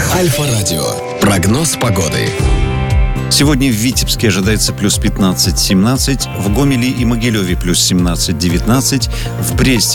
Альфа-радио. Прогноз погоды. Сегодня в Витебске ожидается плюс 15-17, в Гомеле и Могилеве плюс 17-19, в Бресте